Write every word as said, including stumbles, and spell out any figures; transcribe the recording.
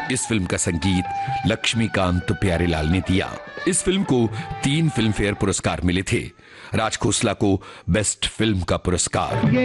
इस फिल्म का संगीत लक्ष्मीकांत प्यारेलाल ने दिया। इस फिल्म को तीन फिल्म फेयर पुरस्कार मिले थे। राज खोसला को बेस्ट फिल्म का पुरस्कार,